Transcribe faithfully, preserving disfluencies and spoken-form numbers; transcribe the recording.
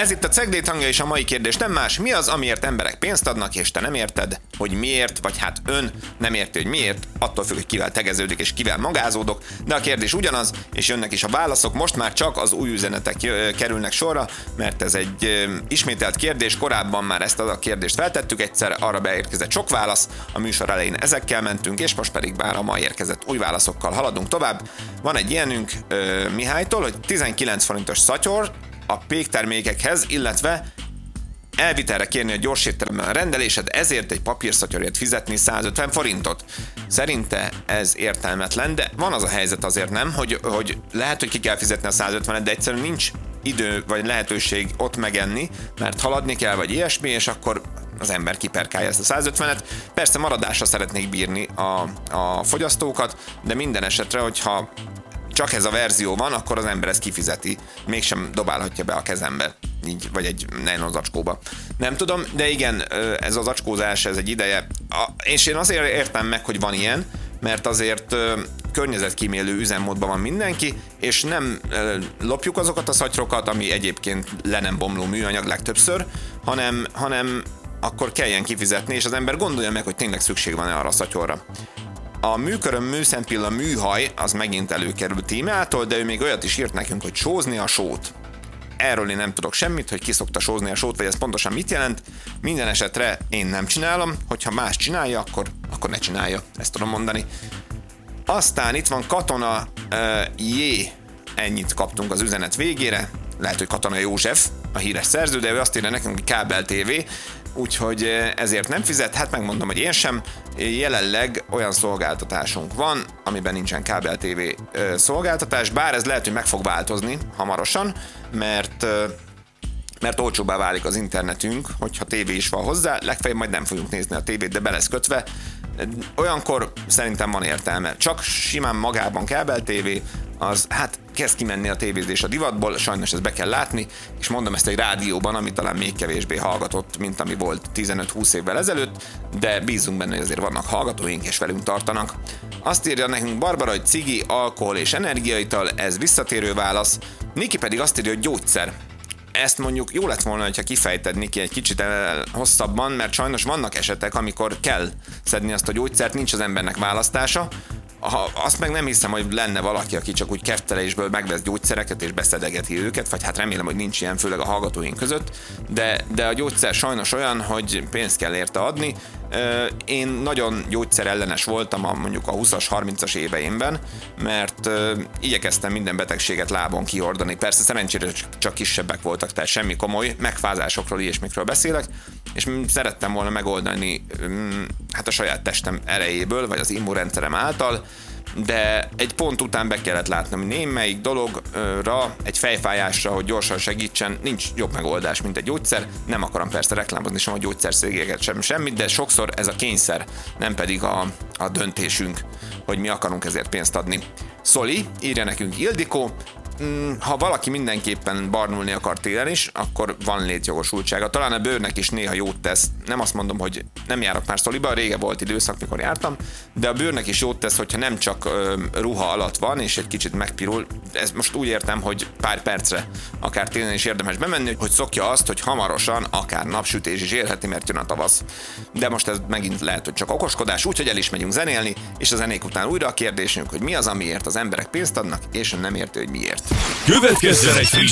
Ez itt a Cegléd hangja, és a mai kérdés nem más. Mi az, amiért emberek pénzt adnak, és te nem érted, hogy miért, vagy hát ön nem érti, hogy miért, attól függ, hogy kivel tegeződik és kivel magázódok, de a kérdés ugyanaz, és jönnek is a válaszok. Most már csak az új üzenetek kerülnek sorra, mert ez egy ismételt kérdés, korábban már ezt a kérdést feltettük, egyszer arra beérkezett sok válasz, a műsor elején ezekkel mentünk, és most pedig már a ma érkezett új válaszokkal haladunk tovább. Van egy ilyenünk uh, Mihálytól, hogy tizenkilenc forintos szatyor a péktermékekhez, illetve elvitelre kérni a gyorsétteremben a rendelésed, ezért egy papírszatyorért fizetni százötven forintot. Szerinte ez értelmetlen, de van az a helyzet azért nem, hogy, hogy lehet, hogy ki kell fizetni a százötvenet, de egyszerűen nincs idő vagy lehetőség ott megenni, mert haladni kell, vagy ilyesmi, és akkor az ember kiperkálja ezt a százötvenet. Persze maradásra szeretnék bírni a, a fogyasztókat, de minden esetre, hogyha csak ez a verzió van, akkor az ember ezt kifizeti. Mégsem dobálhatja be a kezembe, így, vagy egy nylon zacskóba. Nem tudom, de igen, ez az zacskózás, ez egy ideje. A, és én azért értem meg, hogy van ilyen, mert azért ö, környezetkímélő üzemmódban van mindenki, és nem ö, lopjuk azokat a szatyrokat, ami egyébként le nem bomló műanyag legtöbbször, hanem, hanem akkor kelljen kifizetni, és az ember gondolja meg, hogy tényleg szükség van-e arra a szatyorra. A műköröm, műszempilla, műhaj, az megint előkerült tímától, de ő még olyat is írt nekünk, hogy sózni a sót. Erről én nem tudok semmit, hogy ki szokta sózni a sót, vagy ez pontosan mit jelent. Minden esetre én nem csinálom, hogyha más csinálja, akkor, akkor ne csinálja. Ezt tudom mondani. Aztán itt van Katona uh, J. Ennyit kaptunk az üzenet végére. Lehet, hogy Katona József, a híres szerző, de ő azt írja nekünk, hogy kábel té vé, úgyhogy ezért nem fizet. Hát megmondom, hogy én sem. Jelenleg olyan szolgáltatásunk van, amiben nincsen kábel té vé szolgáltatás, bár ez lehet, hogy meg fog változni hamarosan, mert mert olcsóbbá válik az internetünk, hogyha tévé is van hozzá, legfeljebb majd nem fogjuk nézni a tévét, de be lesz kötve. Olyankor szerintem van értelme. Csak simán magában kábel té vé, az hát kezd kimenni a tévézés a divatból, sajnos ezt be kell látni, és mondom ezt egy rádióban, ami talán még kevésbé hallgatott, mint ami volt tizenöt-húsz évvel ezelőtt, de bízunk benne, hogy azért vannak hallgatóink, és velünk tartanak. Azt írja nekünk Barbara, hogy cigi, alkohol és energiaital, ez visszatérő válasz. Niki pedig azt írja, hogy gyógyszer. Ezt mondjuk jó lett volna, hogyha kifejted, Niki, egy kicsit hosszabban, mert sajnos vannak esetek, amikor kell szedni azt a gyógyszert, nincs az embernek választása. Ha, azt meg nem hiszem, hogy lenne valaki, aki csak úgy kettelésből megvesz gyógyszereket és beszedegeti őket, vagy hát remélem, hogy nincs ilyen, főleg a hallgatóink között, de, de a gyógyszer sajnos olyan, hogy pénzt kell érte adni. Én nagyon gyógyszerellenes voltam a, mondjuk a húszas, harmincas éveimben, mert igyekeztem minden betegséget lábon kihordani. Persze szerencsére csak kisebbek voltak, tehát semmi komoly, megfázásokról, ilyesmikről beszélek, és szerettem volna megoldani hát a saját testem erejéből, vagy az immunrendszerem által, de egy pont után be kellett látnom, hogy némelyik dologra, egy fejfájásra, hogy gyorsan segítsen, nincs jobb megoldás, mint egy gyógyszer. Nem akarom persze reklámozni sem a gyógyszerszégeket, sem semmit, de sokszor ez a kényszer, nem pedig a, a döntésünk, hogy mi akarunk ezért pénzt adni. Szoli, írja nekünk Ildikó, ha valaki mindenképpen barnulni akar télen is, akkor van létjogosultsága. Talán a bőrnek is néha jót tesz. Nem azt mondom, hogy nem járok már Szoliba, rége volt időszak, mikor jártam, de a bőrnek is jót tesz, hogyha nem csak ö, ruha alatt van, és egy kicsit megpirul. Ez most úgy értem, hogy pár percre, akár télen is érdemes bemenni, hogy szokja azt, hogy hamarosan akár napsütés is érheti, mert jön a tavasz. De most ez megint lehet, hogy csak okoskodás, úgyhogy el is megyünk zenélni, és a zenék után újra a kérdésünk, hogy mi az, amiért az emberek pénzt adnak, és nem érti, hogy miért. Következzen egy friss